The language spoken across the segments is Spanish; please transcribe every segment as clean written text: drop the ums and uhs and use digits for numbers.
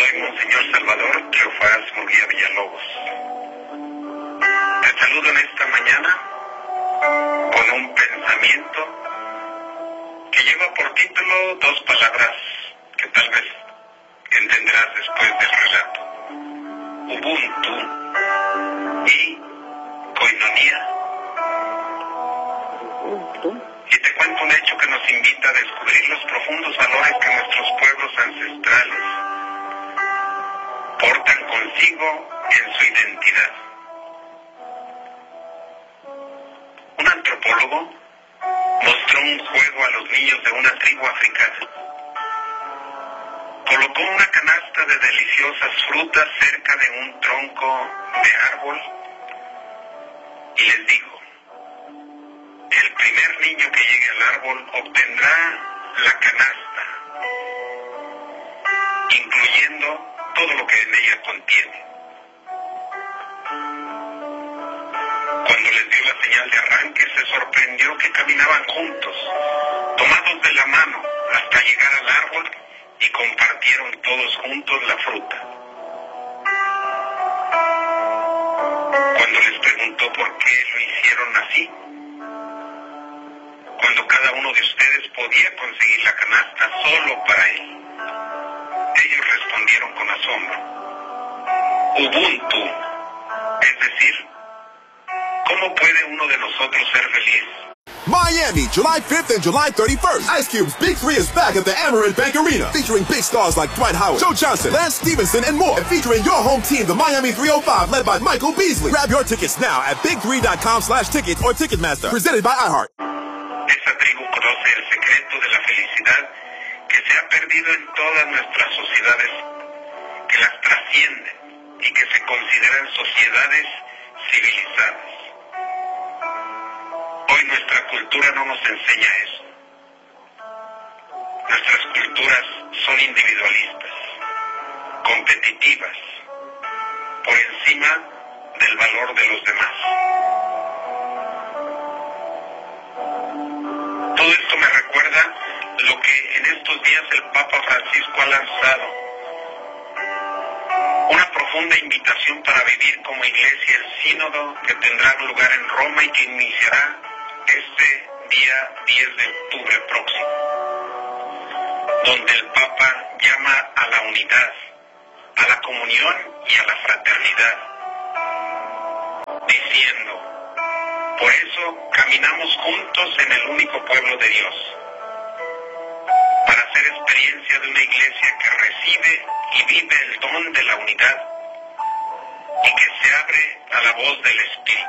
Soy Monseñor Salvador Cleofás Murguía Villalobos. Te saludo en esta mañana con un pensamiento que lleva por título dos palabras que tal vez entenderás después del relato: Ubuntu y Koinonia. Y te cuento un hecho que nos invita a descubrir los profundos valores que nuestros pueblos ancestrales portan consigo en su identidad. Un antropólogo mostró un juego a los niños de una tribu africana. Colocó una canasta de deliciosas frutas cerca de un tronco de árbol y les dijo: el primer niño que llegue al árbol obtendrá la canasta, incluyendo todo lo que en ella contiene. Cuando les dio la señal de arranque, se sorprendió que caminaban juntos, tomados de la mano, hasta llegar al árbol y compartieron todos juntos la fruta. Cuando les preguntó por qué lo hicieron así, cuando cada uno de ustedes podía conseguir la canasta solo para él, ellos respondieron con asombro: Ubuntu, es decir, ¿cómo puede uno de nosotros ser feliz? Miami, July 5th and July 31st. Ice Cube's Big 3 is back at the Amerant Bank Arena, featuring big stars like Dwight Howard, Joe Johnson, Lance Stevenson, and more. And featuring your home team, the Miami 305, led by Michael Beasley. Grab your tickets now at big3.com/tickets or Ticketmaster. Presented by iHeart. Esta tribu conoce el secreto de la felicidad que se ha perdido en todas nuestras sociedades, que las trascienden y que se consideran sociedades civilizadas. Hoy nuestra cultura no nos enseña eso. Nuestras culturas son individualistas, competitivas, por encima del valor de los demás. Todo esto me recuerda lo que en estos días el Papa Francisco ha lanzado: una profunda invitación para vivir como iglesia el sínodo que tendrá lugar en Roma y que iniciará este día 10 de octubre próximo, donde el Papa llama a la unidad, a la comunión y a la fraternidad, diciendo: por eso caminamos juntos en el único pueblo de Dios, para hacer experiencia de una iglesia que recibe y vive el don de la unidad y que se abre a la voz del Espíritu.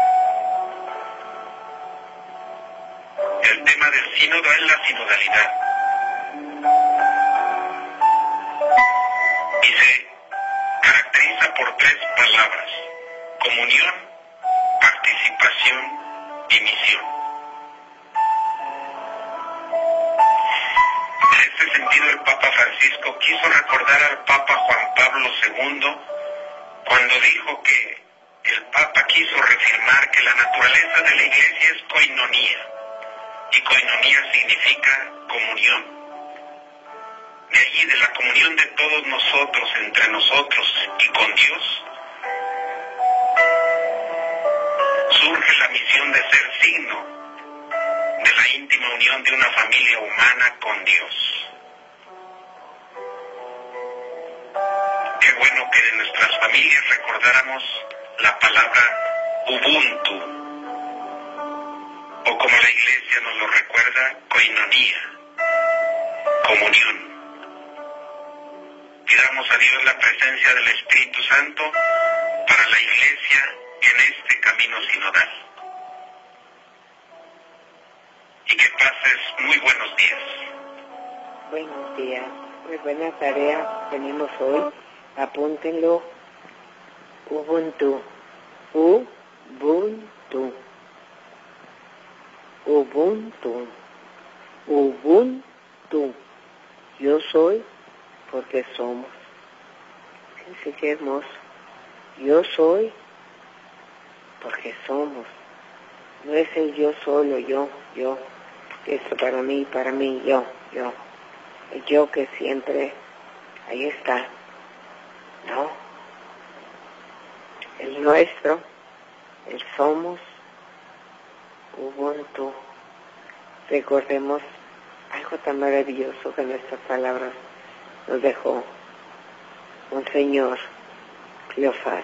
El tema del sínodo es la sinodalidad y se caracteriza por tres palabras: comunión, participación y misión. En este sentido, el Papa Francisco quiso recordar al Papa Juan Pablo II cuando dijo que el Papa quiso reafirmar que la naturaleza de la Iglesia es koinonía, y koinonía significa comunión. De allí, de la comunión de todos nosotros, entre nosotros y con Dios, surge la misión de ser signo de la íntima unión de una familia humana con Dios. Qué bueno que de nuestras familias recordáramos la palabra Ubuntu, o como la Iglesia nos lo recuerda, koinonía, comunión. Pidamos a Dios la presencia del Espíritu Santo para la Iglesia en este camino sinodal. Y que pases muy buenos días. Buenos días, muy buena tarea tenemos hoy. Apúntenlo: Ubuntu, Ubuntu, Ubuntu, Ubuntu. Yo soy porque somos. Fíjense qué hermoso. Yo soy porque somos. No es el yo solo, yo. Esto para mí, yo. El yo que siempre ahí está. No. El nuestro, el somos, Ubuntu. Recordemos algo tan maravilloso que en estas palabras nos dejó Monseñor Cleofás,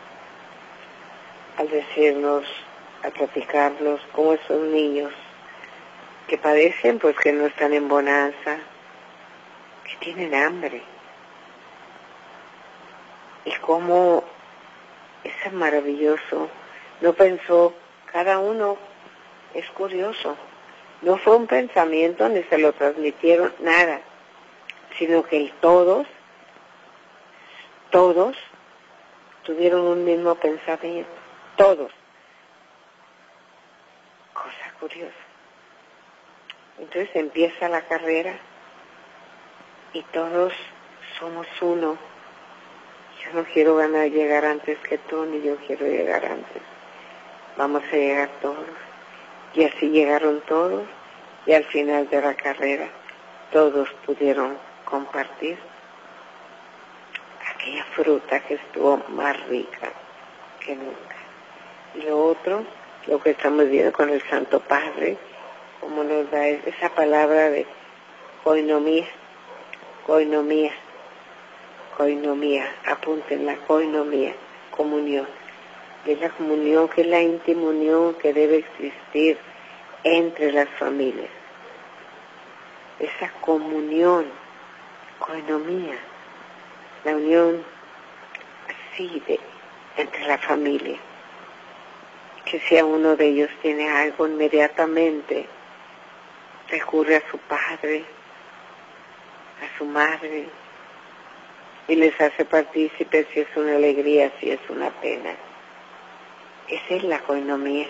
al decirnos, a platicarnos como esos niños que padecen, pues que no están en bonanza, que tienen hambre, y cómo es maravilloso. No pensó, cada uno, es curioso, no fue un pensamiento ni se lo transmitieron nada, sino que todos tuvieron un mismo pensamiento, todos. Cosa curiosa. Entonces empieza la carrera y todos somos uno. Yo no quiero llegar antes que tú, ni yo quiero llegar antes. Vamos a llegar todos. Y así llegaron todos, y al final de la carrera todos pudieron compartir aquella fruta que estuvo más rica que nunca. Y lo otro, lo que estamos viendo con el Santo Padre, como nos da esa palabra de koinomía, apúntenla, koinomía, comunión. Es la comunión, que es la íntima unión que debe existir entre las familias. Esa comunión, koinomía, la unión así entre la familia. Que si a uno de ellos tiene algo, inmediatamente recurre a su padre, a su madre, y les hace partícipes si es una alegría, si es una pena. Esa es la koinomía,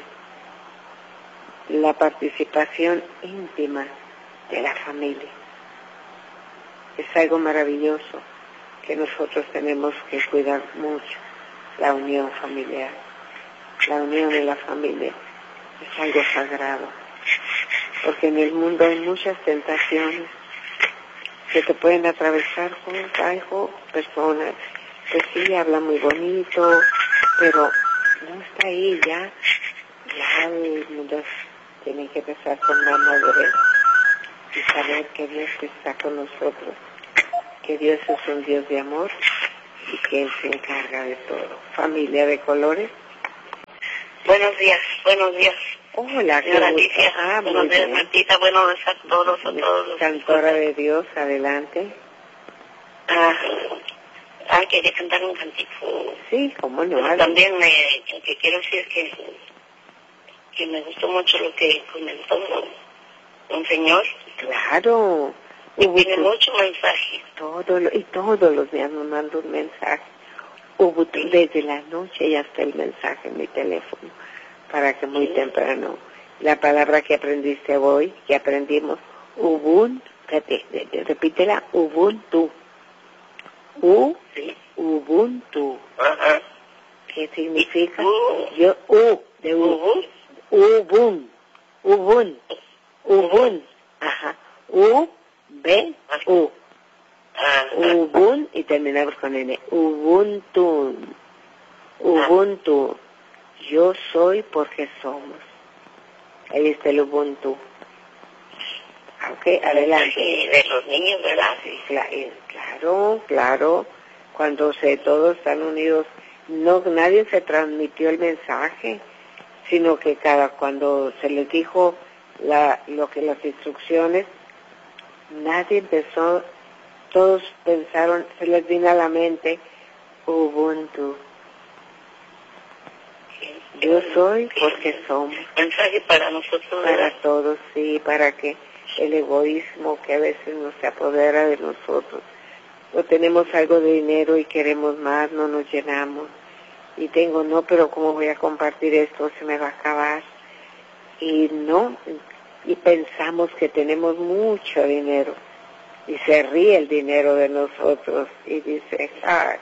la participación íntima de la familia. Es algo maravilloso que nosotros tenemos que cuidar mucho, la unión familiar. La unión de la familia es algo sagrado, porque en el mundo hay muchas tentaciones que te pueden atravesar con algo, personas que sí hablan muy bonito, pero no está ahí ya el mundo tiene que empezar con la madurez y saber que Dios está con nosotros, que Dios es un Dios de amor y que Él se encarga de todo. Familia de colores. Buenos días. Hola, señora Alicia. Buenos días, Martita. Buenos días a todos. Cantora de Dios, adelante. Quería cantar un cantito. Sí, cómo no. Pero también lo que quiero decir es que me gustó mucho lo que comentó un señor. Claro. Y tiene mucho mensaje. Todos los días nos manda un mensaje. Desde la noche y hasta el mensaje en mi teléfono, para que muy temprano, la palabra que aprendiste hoy, que aprendimos, Ubuntu, repítela, Ubuntu. Ubuntu. Ajá. ¿Qué significa? De Ubun. Ubun. Ajá. U-B-U. Ubun, y terminamos con N. Ubuntu. Yo soy porque somos. Ahí está el Ubuntu. Ok, adelante. Sí, de los niños, ¿verdad? Sí, claro. Cuando todos están unidos, nadie se transmitió el mensaje, sino que cuando se les dijo las instrucciones, nadie empezó. Todos pensaron, se les vino a la mente, Ubuntu. Yo soy porque somos. Mensaje para nosotros, para todos, sí, para que el egoísmo que a veces nos se apodera de nosotros, o tenemos algo de dinero y queremos más, no nos llenamos, y pero ¿cómo voy a compartir esto? Se me va a acabar, y pensamos que tenemos mucho dinero, y se ríe el dinero de nosotros, y dice,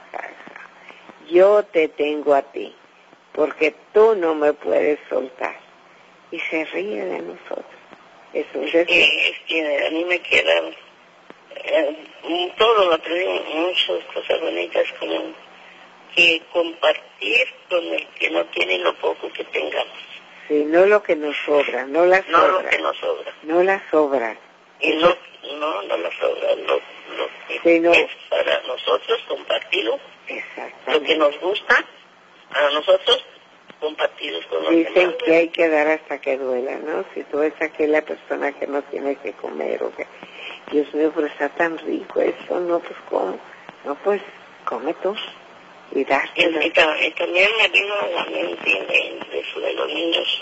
yo te tengo a ti, porque tú no me puedes soltar, y se ríe de nosotros. Es un deseo. A mí me queda todo lo aprendí, muchas cosas bonitas, como que compartir con el que no tiene lo poco que tengamos. Sí, no lo que nos sobra, no la sobra. No lo que nos sobra. No la sobra. Y no la sobra, lo que sí, no. es para nosotros compartirlo. Exactamente. Lo que nos gusta, a nosotros compartirlo con los demás. Dicen que hay que dar hasta que duela, ¿no? Si tú ves a aquella persona que no tiene que comer o que, Dios mío, pero está tan rico eso, no, pues ¿cómo? No, pues come tú y dárselo. Y también me vino a la mente de eso de los niños,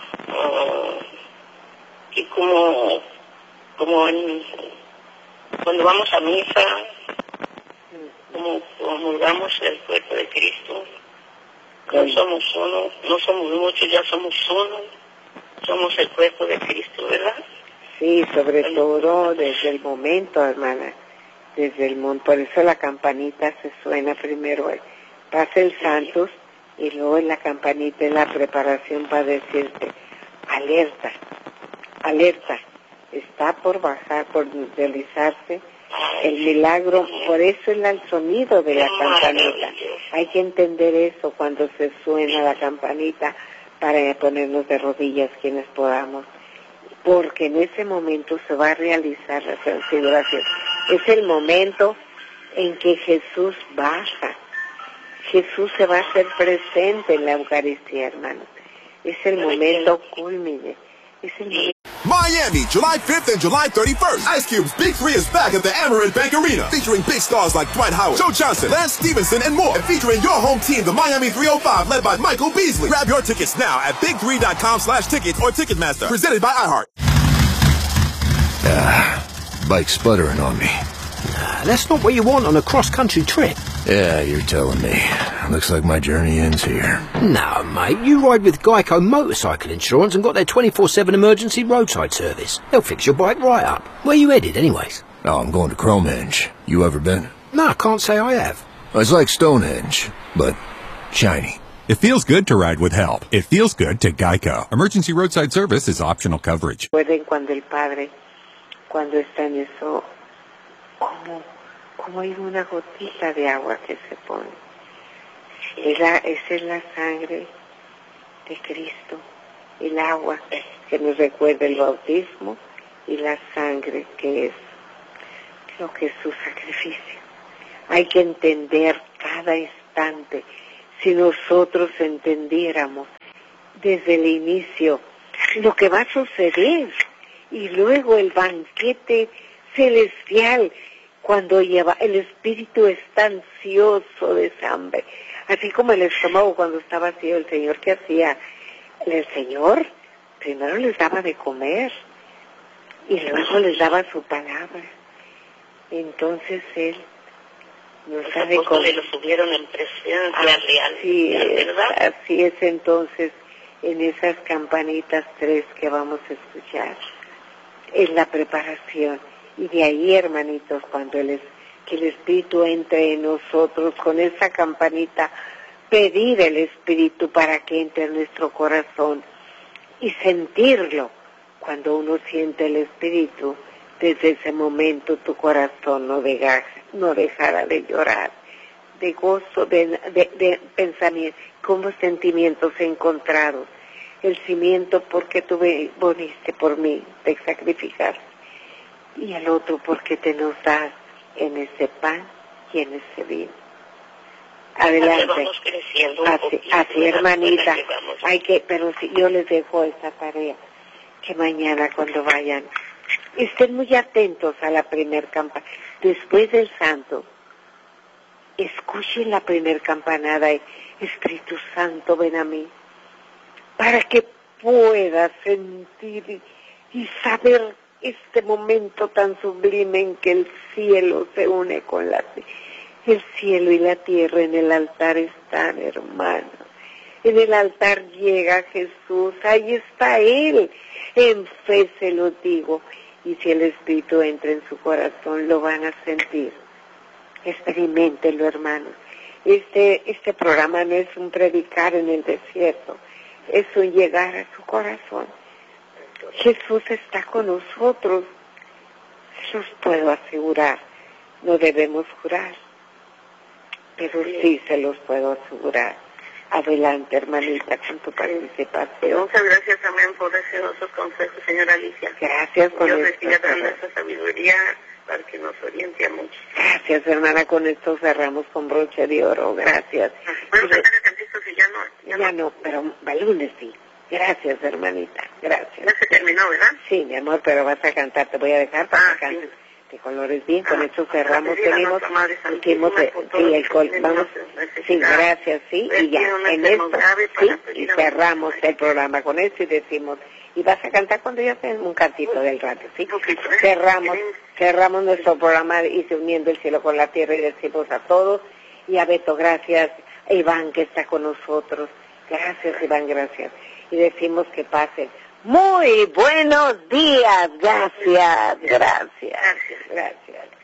y como cuando vamos a misa, como comulgamos el cuerpo de Cristo, no somos uno, no somos muchos, ya somos uno, somos el cuerpo de Cristo, ¿verdad? Sí, sobre todo desde el momento, hermana, desde el momento, por eso la campanita se suena primero, pasa el Santos y luego en la campanita es la preparación para decirte, alerta, alerta, está por bajar, por realizarse el milagro, por eso es el sonido de la campanita. Hay que entender eso cuando se suena la campanita para ponernos de rodillas quienes podamos, porque en ese momento se va a realizar la transfiguración. Es el momento en que Jesús baja. Jesús se va a hacer presente en la Eucaristía, hermanos. Es el momento culmine. Es el momento. Miami, July 5th and July 31st. Ice Cube's Big 3 is back at the Amerant Bank Arena, featuring big stars like Dwight Howard, Joe Johnson, Lance Stevenson, and more. And featuring your home team, the Miami 305, led by Michael Beasley. Grab your tickets now at big3.com/tickets or Ticketmaster. Presented by iHeart. Bike sputtering on me. Nah, that's not what you want on a cross-country trip. Yeah, you're telling me. Looks like my journey ends here. No, mate, you ride with Geico Motorcycle Insurance and got their 24/7 emergency roadside service. They'll fix your bike right up. Where you headed, anyways? Oh, I'm going to Cromenge. You ever been? No, I can't say I have. It's like Stonehenge, but shiny. It feels good to ride with help. It feels good to Geico. Emergency roadside service is optional coverage. Recuerden cuando el Padre, cuando está en eso, como hay una gotita de agua que se pone. Esa es la sangre de Cristo, el agua que nos recuerda el bautismo y la sangre que es lo que es su sacrificio. Hay que entender cada instante. Si nosotros entendiéramos desde el inicio lo que va a suceder y luego el banquete celestial, cuando lleva el espíritu está ansioso de hambre, así como el estómago cuando está vacío. El Señor, ¿qué hacía? El Señor primero les daba de comer y luego les daba su palabra. Entonces Él nos da de comer. Lo subieron en presencia real, sí, ¿verdad? Así es, entonces, en esas campanitas 3 que vamos a escuchar, es la preparación. Y de ahí, hermanitos, cuando que el Espíritu entre en nosotros, con esa campanita, pedir el Espíritu para que entre en nuestro corazón y sentirlo. Cuando uno siente el Espíritu, desde ese momento tu corazón no dejará de llorar, de gozo, de pensamiento, como sentimientos encontrados. El cimiento porque tú viniste por mí, de sacrificar. Y el otro porque te nos das en ese pan y en ese vino. Adelante. Vamos creciendo así, hermanita. Pero si yo les dejo esa tarea, que mañana cuando vayan, estén muy atentos a la primer campana. Después del santo, escuchen la primer campanada, Espíritu Santo, ven a mí, para que pueda sentir y saber este momento tan sublime en que el cielo se une con el cielo y la tierra en el altar están, hermanos. En el altar llega Jesús, ahí está Él. En fe se lo digo. Y si el Espíritu entra en su corazón, lo van a sentir. Experiméntenlo, hermanos. Este programa no es un predicar en el desierto, es un llegar a su corazón. Jesús está con nosotros. Se los puedo asegurar. No debemos jurar, pero sí se los puedo asegurar. Adelante, hermanita, con tu participación. Muchas gracias también por decirnos esos consejos, señora Alicia. Gracias con Dios esto. les siga dando esa sabiduría para que nos oriente a muchos. Gracias, hermana, con esto cerramos con broche de oro. Gracias. Bueno, cantar el cantito si ya no, pero el lunes sí. Gracias, hermanita, gracias. Ya se terminó, ¿verdad? Sí, mi amor, pero vas a cantar, te voy a dejar para que cantes. De colores bien, con esto cerramos, tenemos, sí, gracias, sí, y ya, en esto, sí, y cerramos el programa con esto y decimos, y vas a cantar cuando ya tenemos un cantito del rato, ¿sí? Cerramos nuestro programa y se uniendo el cielo con la tierra y decimos a todos, y a Beto, gracias, a Iván que está con nosotros, gracias Iván, gracias, y decimos que pasen muy buenos días, gracias.